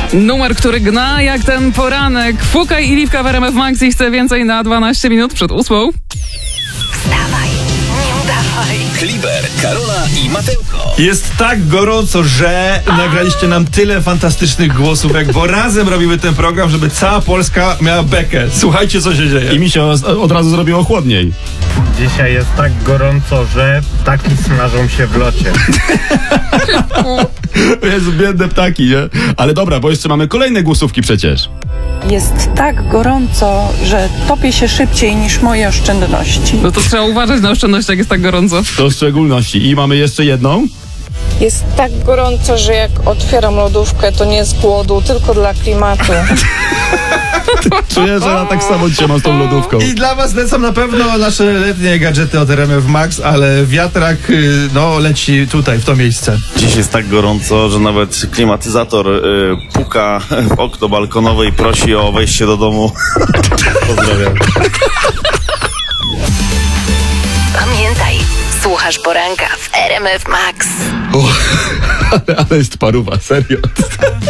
Numer, który gna jak ten poranek. Fukaj i Liwka w RMF Max i chce więcej na 12 minut przed 8. Wstawaj, nie udawaj. Kliber, Karola i Matełko. Jest tak gorąco, że nagraliście nam tyle fantastycznych głosówek, bo razem robimy ten program, żeby cała Polska miała bekę. Słuchajcie, co się dzieje. I mi się od razu zrobiło chłodniej. Dzisiaj jest tak gorąco, że ptaki smażą się w locie. Jezu, biedne ptaki, nie? Ale dobra, bo jeszcze mamy kolejne głosówki przecież. Jest tak gorąco, że topię się szybciej niż moje oszczędności. No to trzeba uważać na oszczędność, jak jest tak gorąco. To w szczególności. I mamy jeszcze jedną. Jest tak gorąco, że jak otwieram lodówkę, to nie z głodu, tylko dla klimatu. Czuję, że ja tak samo dzisiaj mam z tą lodówką. I dla was lecą na pewno nasze letnie gadżety od RMF Max, ale wiatrak leci tutaj, w to miejsce. Dziś jest tak gorąco, że nawet klimatyzator puka w okno balkonowe i prosi o wejście do domu. Pozdrawiam. Pamiętaj, słuchasz poranka w RMF Max. Ale jest paruwa, serio.